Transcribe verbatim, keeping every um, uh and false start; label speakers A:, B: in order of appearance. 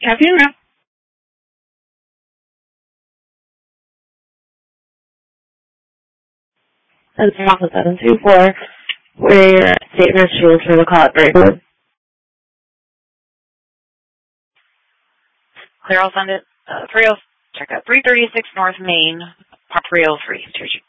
A: Afternoon, ma'am. That's Alpha seven two four. We're at State of Massachusetts for the call at Braidwood.
B: Clear, I'll send it. Uh, three oh, check out three thirty-six North Main, Part three oh three.